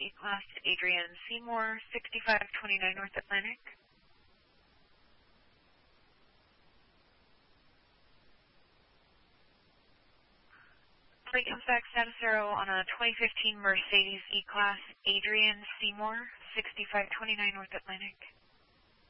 E-Class, Adrian Seymour, 6529 North Atlantic. Flight comes back status 0 on a 2015 Mercedes E-Class, Adrian Seymour, 6529 North Atlantic.